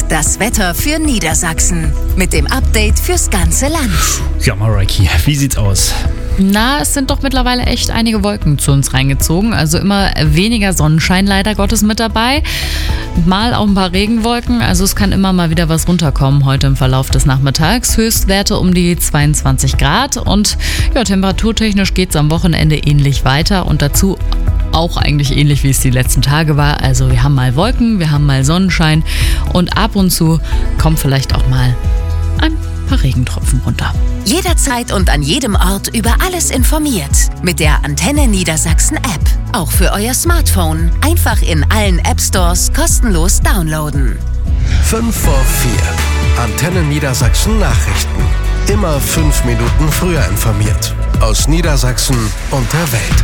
Das Wetter für Niedersachsen mit dem Update fürs ganze Land. Ja, Mareike, wie sieht's aus? Na, es sind doch mittlerweile echt einige Wolken zu uns reingezogen. Also immer weniger Sonnenschein leider Gottes mit dabei. Mal auch ein paar Regenwolken. Also es kann immer mal wieder was runterkommen heute im Verlauf des Nachmittags. Höchstwerte um die 22 Grad. Und ja, temperaturtechnisch geht's am Wochenende ähnlich weiter. Und dazu auch eigentlich ähnlich, wie es die letzten Tage war. Also wir haben mal Wolken, wir haben mal Sonnenschein. Und ab und zu kommt vielleicht auch mal ein paar Regentropfen runter. Jederzeit und an jedem Ort über alles informiert. Mit der Antenne Niedersachsen App. Auch für euer Smartphone. Einfach in allen App-Stores kostenlos downloaden. 5 vor 4. Antenne Niedersachsen Nachrichten. Immer 5 Minuten früher informiert. Aus Niedersachsen und der Welt.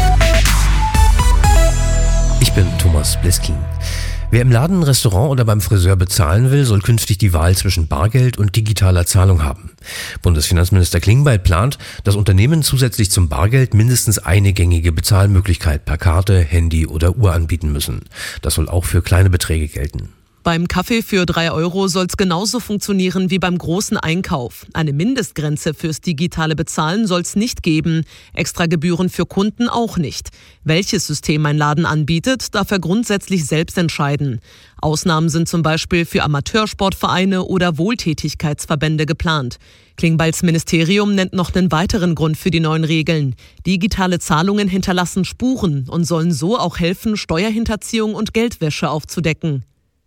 Ich bin Thomas Bliskin. Wer im Laden, Restaurant oder beim Friseur bezahlen will, soll künftig die Wahl zwischen Bargeld und digitaler Zahlung haben. Bundesfinanzminister Klingbeil plant, dass Unternehmen zusätzlich zum Bargeld mindestens eine gängige Bezahlmöglichkeit per Karte, Handy oder Uhr anbieten müssen. Das soll auch für kleine Beträge gelten. Beim Kaffee für 3 € soll es genauso funktionieren wie beim großen Einkauf. Eine Mindestgrenze fürs digitale Bezahlen soll es nicht geben. Extra Gebühren für Kunden auch nicht. Welches System ein Laden anbietet, darf er grundsätzlich selbst entscheiden. Ausnahmen sind zum Beispiel für Amateursportvereine oder Wohltätigkeitsverbände geplant. Klingbeils Ministerium nennt noch einen weiteren Grund für die neuen Regeln. Digitale Zahlungen hinterlassen Spuren und sollen so auch helfen, Steuerhinterziehung und Geldwäsche aufzudecken.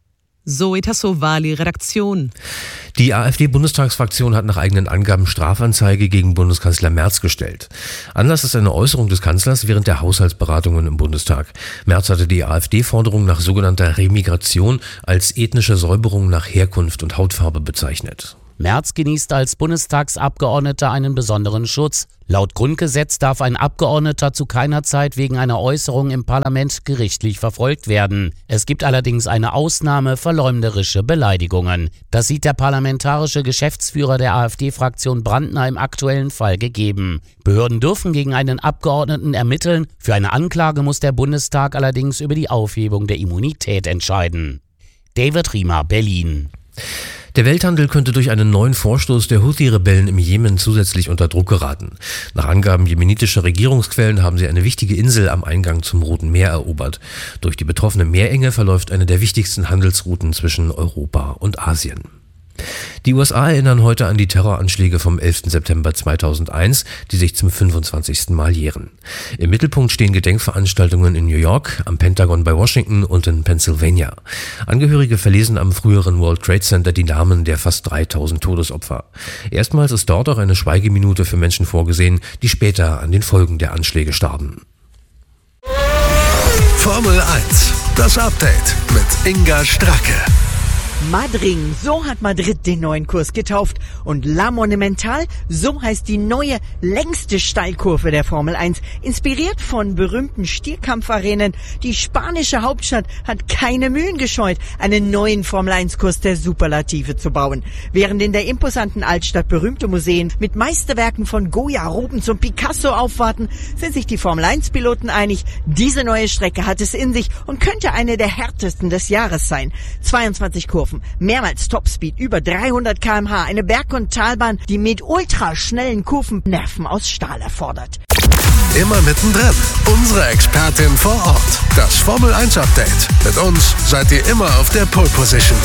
Zoe Tassovali, Redaktion. Die AfD-Bundestagsfraktion hat nach eigenen Angaben Strafanzeige gegen Bundeskanzler Merz gestellt. Anlass ist eine Äußerung des Kanzlers während der Haushaltsberatungen im Bundestag. Merz hatte die AfD-Forderung nach sogenannter Remigration als ethnische Säuberung nach Herkunft und Hautfarbe bezeichnet. Merz genießt als Bundestagsabgeordneter einen besonderen Schutz. Laut Grundgesetz darf ein Abgeordneter zu keiner Zeit wegen einer Äußerung im Parlament gerichtlich verfolgt werden. Es gibt allerdings eine Ausnahme: verleumderische Beleidigungen. Das sieht der parlamentarische Geschäftsführer der AfD-Fraktion Brandner im aktuellen Fall gegeben. Behörden dürfen gegen einen Abgeordneten ermitteln. Für eine Anklage muss der Bundestag allerdings über die Aufhebung der Immunität entscheiden. David Riemer, Berlin. Der Welthandel könnte durch einen neuen Vorstoß der Houthi-Rebellen im Jemen zusätzlich unter Druck geraten. Nach Angaben jemenitischer Regierungsquellen haben sie eine wichtige Insel am Eingang zum Roten Meer erobert. Durch die betroffene Meerenge verläuft eine der wichtigsten Handelsrouten zwischen Europa und Asien. Die USA erinnern heute an die Terroranschläge vom 11. September 2001, die sich zum 25. Mal jähren. Im Mittelpunkt stehen Gedenkveranstaltungen in New York, am Pentagon bei Washington und in Pennsylvania. Angehörige verlesen am früheren World Trade Center die Namen der fast 3000 Todesopfer. Erstmals ist dort auch eine Schweigeminute für Menschen vorgesehen, die später an den Folgen der Anschläge starben. Formel 1, das Update mit Inga Stracke. Madring, so hat Madrid den neuen Kurs getauft. Und La Monumental, so heißt die neue, längste Steilkurve der Formel 1. Inspiriert von berühmten Stierkampfarenen. Die spanische Hauptstadt hat keine Mühen gescheut, einen neuen Formel 1-Kurs der Superlative zu bauen. Während in der imposanten Altstadt berühmte Museen mit Meisterwerken von Goya, Rubens und Picasso aufwarten, sind sich die Formel 1-Piloten einig, diese neue Strecke hat es in sich und könnte eine der härtesten des Jahres sein. 22 Kurven. Mehrmals Topspeed, über 300 km/h, eine Berg- und Talbahn, die mit ultraschnellen Kurven Nerven aus Stahl erfordert. Immer mittendrin, unsere Expertin vor Ort. Das Formel 1 Update. Mit uns seid ihr immer auf der Pole Position.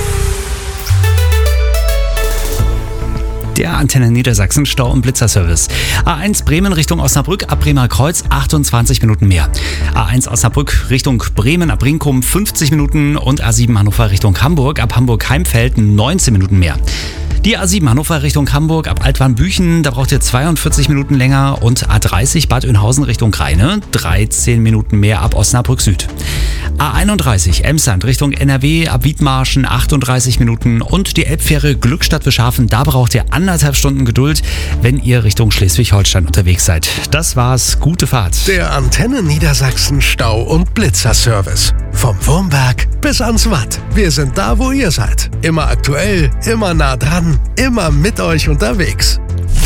Der Antenne Niedersachsen Stau- und Blitzerservice. A1 Bremen Richtung Osnabrück ab Bremer Kreuz 28 Minuten mehr. A1 Osnabrück Richtung Bremen ab Brinkum 50 Minuten und A7 Hannover Richtung Hamburg ab Hamburg-Heimfeld 19 Minuten mehr. Die A7 Hannover Richtung Hamburg ab Altwarnbüchen, da braucht ihr 42 Minuten länger und A30 Bad Oeynhausen Richtung Rheine 13 Minuten mehr ab Osnabrück Süd. A31 Emsland Richtung NRW ab Wiedmarschen 38 Minuten und die Elbfähre Glückstadt-Wischhafen, da braucht ihr 1,5 Stunden Geduld, wenn ihr Richtung Schleswig-Holstein unterwegs seid. Das war's, gute Fahrt. Der Antenne Niedersachsen Stau- und Blitzerservice. Vom Wurmberg bis ans Watt. Wir sind da, wo ihr seid. Immer aktuell, immer nah dran, immer mit euch unterwegs.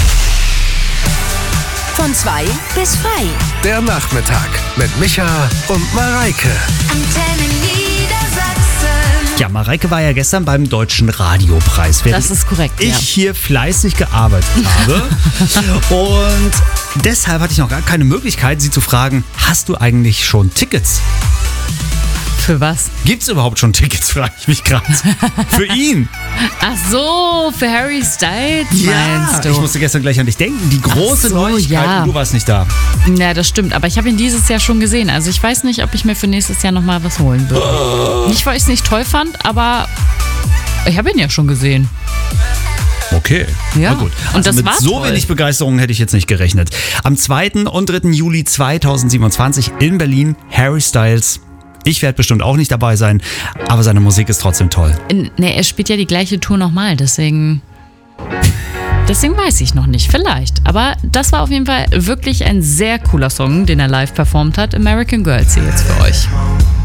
Von 2 bis frei. Der Nachmittag mit Micha und Mareike. Antenne Niedersachsen. Ja, Mareike war ja gestern beim Deutschen Radiopreis. Das ist korrekt, Ich hier fleißig gearbeitet habe. Und deshalb hatte ich noch gar keine Möglichkeit, sie zu fragen, hast du eigentlich schon Tickets? Für was? Gibt's überhaupt schon Tickets, frage ich mich gerade. Für ihn. Ach so, für Harry Styles meinst du? Ich musste gestern gleich an dich denken. Die große Neuigkeit, ja. und du warst nicht da. Ja, das stimmt. Aber ich habe ihn dieses Jahr schon gesehen. Also ich weiß nicht, ob ich mir für nächstes Jahr nochmal was holen würde. Nicht, weil ich es nicht toll fand, aber ich habe ihn ja schon gesehen. Okay, ja. Na gut. Und das mit war so toll. wenig Begeisterung hätte ich jetzt nicht gerechnet. Am 2. und 3. Juli 2027 in Berlin Harry Styles. Ich werde bestimmt auch nicht dabei sein, aber seine Musik ist trotzdem toll. Er spielt ja die gleiche Tour nochmal, deswegen weiß ich noch nicht, vielleicht. Aber das war auf jeden Fall wirklich ein sehr cooler Song, den er live performt hat. American Girls hier jetzt für euch.